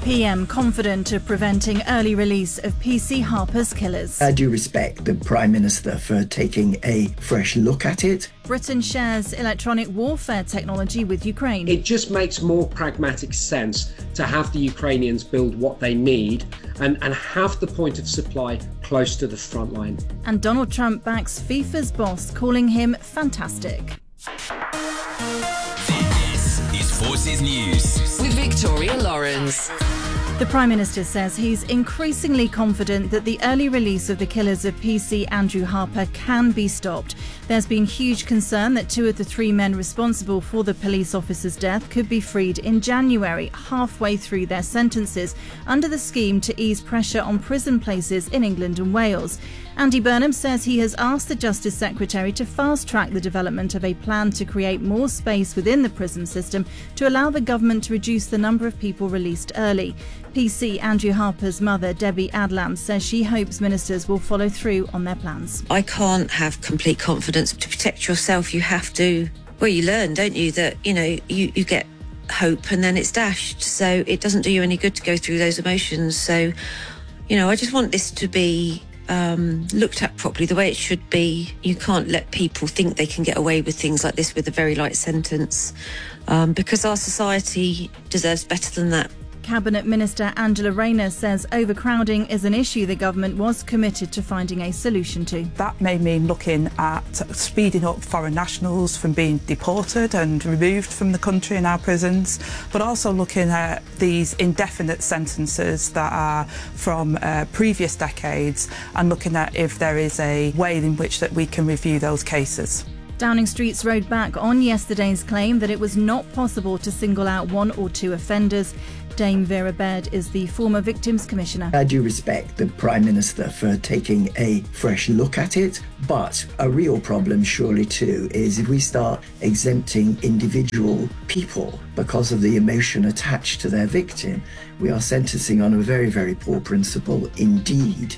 PM confident of preventing early release of PC Harper's killers. I do respect the Prime Minister for taking a fresh look at it. Britain shares electronic warfare technology with Ukraine. It just makes more pragmatic sense to have the Ukrainians build what they need and have the point of supply close to the front line. And Donald Trump backs FIFA's boss, calling him fantastic. This is Forces News with Victoria Lawrence. The Prime Minister says he's increasingly confident that the early release of the killers of PC Andrew Harper can be stopped. There's been huge concern that 2 of the 3 men responsible for the police officer's death could be freed in January, halfway through their sentences, under the scheme to ease pressure on prison places in England and Wales. Andy Burnham says he has asked the Justice Secretary to fast-track the development of a plan to create more space within the prison system to allow the government to reduce the number of people released early. PC Andrew Harper's mother, Debbie Adlam, says she hopes ministers will follow through on their plans. I can't have complete confidence. To protect yourself, you have to, well, you learn, don't you, that, you get hope and then it's dashed. So it doesn't do you any good to go through those emotions. So, I just want this to be looked at properly the way it should be. You can't let people think they can get away with things like this with a very light sentence, because our society deserves better than that. Cabinet Minister Angela Rayner says overcrowding is an issue the government was committed to finding a solution to. That may mean looking at speeding up foreign nationals from being deported and removed from the country in our prisons, but also looking at these indefinite sentences that are from previous decades and looking at if there is a way in which that we can review those cases. Downing Street's rode back on yesterday's claim that it was not possible to single out 1 or 2 offenders. Dame Vera Baird is the former Victims Commissioner. I do respect the Prime Minister for taking a fresh look at it, but a real problem surely too is if we start exempting individual people because of the emotion attached to their victim, we are sentencing on a very, very poor principle indeed.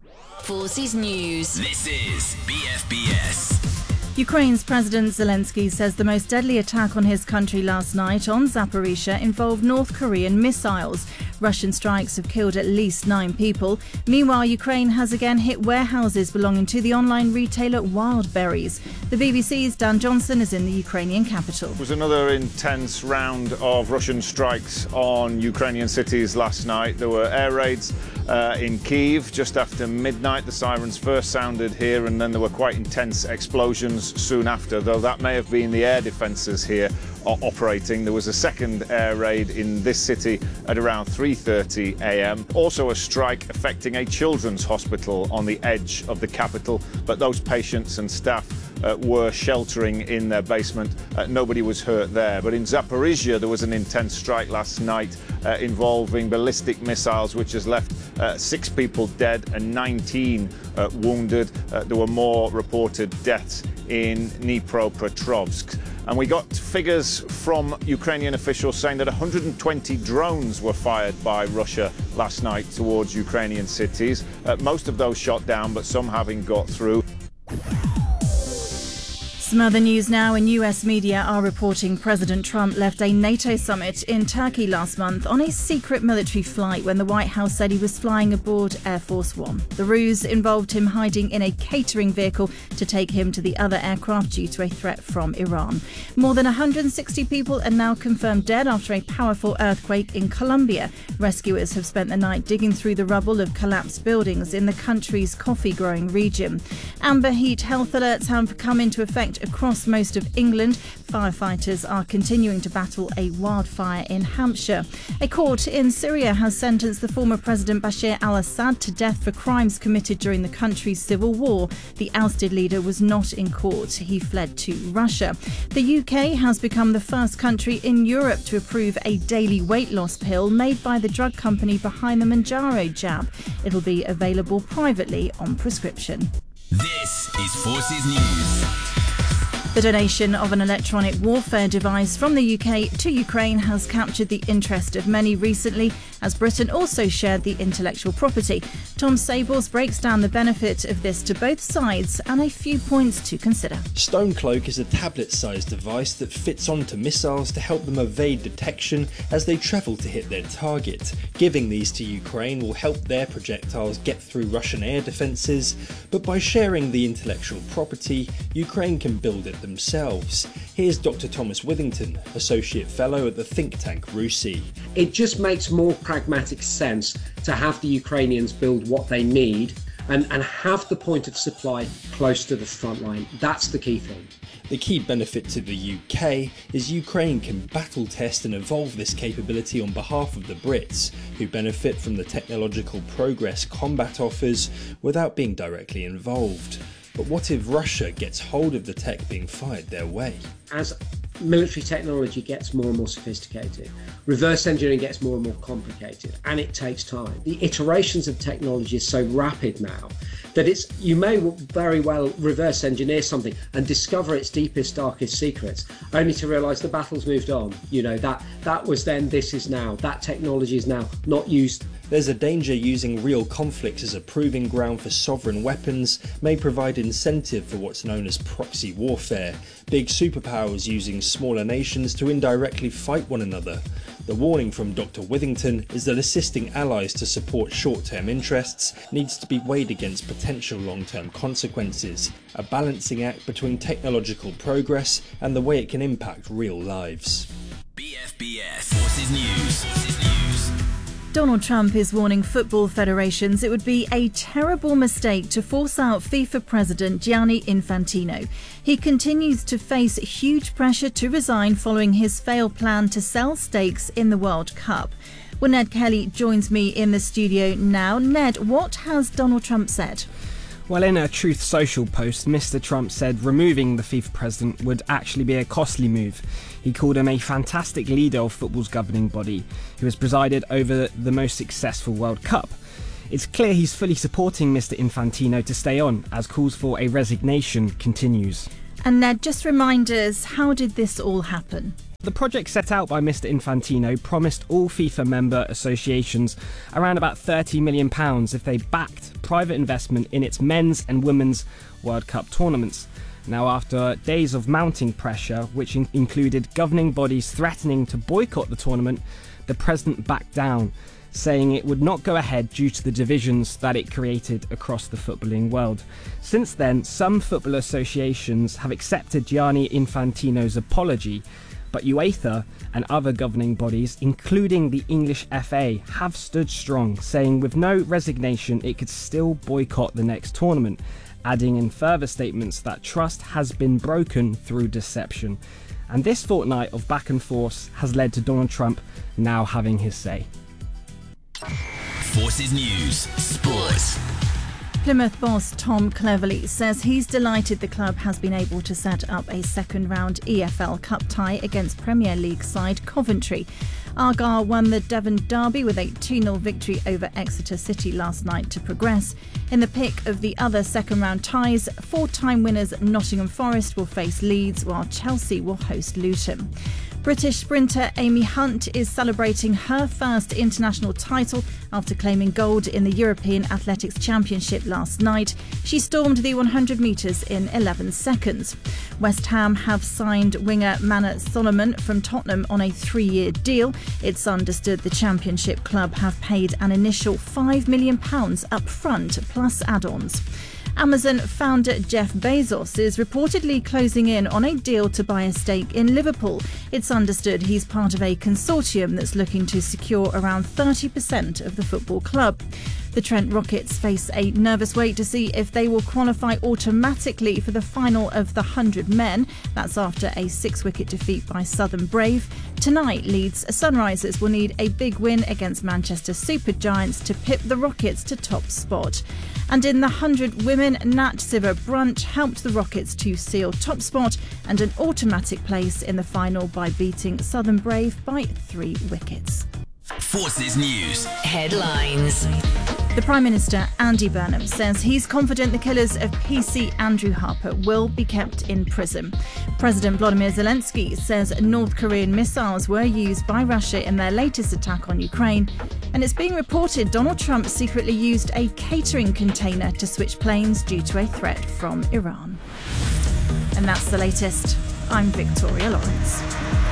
Forces News. This is BFBS. Ukraine's President Zelensky says the most deadly attack on his country last night on Zaporizhzhia involved North Korean missiles. Russian strikes have killed at least 9 people. Meanwhile, Ukraine has again hit warehouses belonging to the online retailer Wildberries. The BBC's Dan Johnson is in the Ukrainian capital. It was another intense round of Russian strikes on Ukrainian cities last night. There were air raids in Kyiv just after midnight. The sirens first sounded here, and then there were quite intense explosions soon after, though that may have been the air defences here operating. There was a second air raid in this city at around 3:30 a.m. Also a strike affecting a children's hospital on the edge of the capital, but those patients and staff were sheltering in their basement. Nobody was hurt there. But in Zaporizhzhia, there was an intense strike last night involving ballistic missiles, which has left 6 people dead and 19 wounded. There were more reported deaths in Dnipropetrovsk. And we got figures from Ukrainian officials saying that 120 drones were fired by Russia last night towards Ukrainian cities. Most of those shot down, but some having got through. Some other news now, and US media are reporting President Trump left a NATO summit in Turkey last month on a secret military flight when the White House said he was flying aboard Air Force One. The ruse involved him hiding in a catering vehicle to take him to the other aircraft due to a threat from Iran. More than 160 people are now confirmed dead after a powerful earthquake in Colombia. Rescuers have spent the night digging through the rubble of collapsed buildings in the country's coffee-growing region. Amber heat health alerts have come into effect across most of England. Firefighters are continuing to battle a wildfire in Hampshire. A court in Syria has sentenced the former President Bashar al-Assad to death for crimes committed during the country's civil war. The ousted leader was not in court. He fled to Russia. The UK has become the first country in Europe to approve a daily weight loss pill made by the drug company behind the Mounjaro jab. It'll be available privately on prescription. This is Forces News. The donation of an electronic warfare device from the UK to Ukraine has captured the interest of many recently, as Britain also shared the intellectual property. Tom Sables breaks down the benefit of this to both sides and a few points to consider. Stonecloak is a tablet-sized device that fits onto missiles to help them evade detection as they travel to hit their target. Giving these to Ukraine will help their projectiles get through Russian air defences, but by sharing the intellectual property, Ukraine can build it themselves. Here's Dr. Thomas Withington, Associate Fellow at the think tank RUSI. It just makes more pragmatic sense to have the Ukrainians build what they need and have the point of supply close to the front line. That's the key thing. The key benefit to the UK is Ukraine can battle test and evolve this capability on behalf of the Brits, who benefit from the technological progress combat offers without being directly involved. But what if Russia gets hold of the tech being fired their way? As military technology gets more and more sophisticated, reverse engineering gets more and more complicated, and it takes time. The iterations of technology is so rapid now that you may very well reverse engineer something and discover its deepest, darkest secrets, only to realise the battle's moved on. That was then, this is now. That technology is now not used. There's a danger using real conflicts as a proving ground for sovereign weapons may provide incentive for what's known as proxy warfare, big superpowers using smaller nations to indirectly fight one another. The warning from Dr. Withington is that assisting allies to support short-term interests needs to be weighed against potential long-term consequences, a balancing act between technological progress and the way it can impact real lives. BFBS Forces News. Donald Trump is warning football federations it would be a terrible mistake to force out FIFA President Gianni Infantino. He continues to face huge pressure to resign following his failed plan to sell stakes in the World Cup. Well, Ned Kelly joins me in the studio now. Ned, what has Donald Trump said? Well, in a Truth Social post, Mr. Trump said removing the FIFA president would actually be a costly move. He called him a fantastic leader of football's governing body, who has presided over the most successful World Cup. It's clear he's fully supporting Mr. Infantino to stay on, as calls for a resignation continues. And Ned, just remind us, how did this all happen? The project set out by Mr. Infantino promised all FIFA member associations around about £30 million if they backed private investment in its men's and women's World Cup tournaments. Now, after days of mounting pressure, which included governing bodies threatening to boycott the tournament, the president backed down, saying it would not go ahead due to the divisions that it created across the footballing world. Since then, some football associations have accepted Gianni Infantino's apology, but UEFA and other governing bodies, including the English FA, have stood strong, saying with no resignation it could still boycott the next tournament, adding in further statements that trust has been broken through deception. And this fortnight of back and forth has led to Donald Trump now having his say. Forces News Sports. Plymouth boss Tom Cleverley says he's delighted the club has been able to set up a second-round EFL Cup tie against Premier League side Coventry. Argyle won the Devon Derby with a 2-0 victory over Exeter City last night to progress. In the pick of the other second-round ties, four-time winners Nottingham Forest will face Leeds, while Chelsea will host Luton. British sprinter Amy Hunt is celebrating her first international title after claiming gold in the European Athletics Championship last night. She stormed the 100 metres in 11 seconds. West Ham have signed winger Manor Solomon from Tottenham on a 3-year deal. It's understood the Championship club have paid an initial £5 million up front, plus add-ons. Amazon founder Jeff Bezos is reportedly closing in on a deal to buy a stake in Liverpool. It's understood he's part of a consortium that's looking to secure around 30% of the football club. The Trent Rockets face a nervous wait to see if they will qualify automatically for the final of the 100 men. That's after a 6-wicket defeat by Southern Brave. Tonight, Leeds Sunrisers will need a big win against Manchester Supergiants to pip the Rockets to top spot. And in the 100 women, Nat Sciver-Brunt helped the Rockets to seal top spot and an automatic place in the final by beating Southern Brave by 3 wickets. Forces News Headlines. The Prime Minister, Andy Burnham, says he's confident the killers of PC Andrew Harper will be kept in prison. President Volodymyr Zelensky says North Korean missiles were used by Russia in their latest attack on Ukraine, and it's being reported Donald Trump secretly used a catering container to switch planes due to a threat from Iran. And that's the latest. I'm Victoria Lawrence.